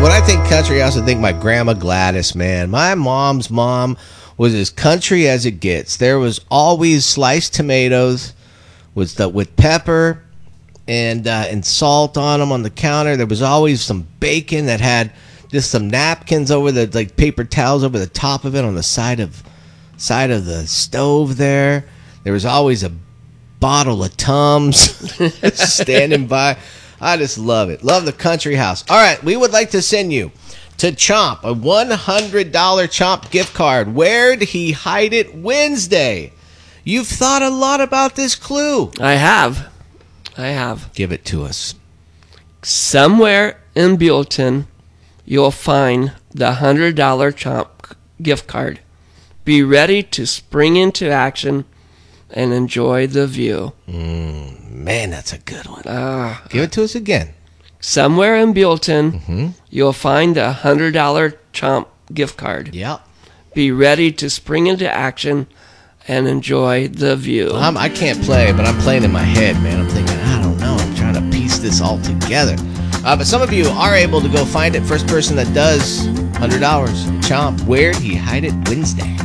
When I think country, I also think my grandma Gladys, man. My mom's mom was as country as it gets. There was always sliced tomatoes with pepper and salt on them on the counter. There was always some bacon that had just some napkins over the, like, paper towels over the top of it on the side of the stove there. There was always a bottle of Tums standing by. I just love it. Love the country house. All right, we would like to send you to Chomp a $100 Chomp gift card. Where'd he hide it Wednesday? You've thought a lot about this clue. I have. Give it to us. Somewhere in Buellton, you'll find the $100 Chomp gift card. Be ready to spring into action and enjoy the view. Man, that's a good one. Give it to us again. Somewhere in Buellton, you'll find a $100 Chomp gift card. Yep. Be ready to spring into action and enjoy the view. I can't play, but I'm playing in my head, man. I'm thinking, I don't know. I'm trying to piece this all together. But some of you are able to go find it. First person that does, $100. Chomp, where'd he hide it Wednesday?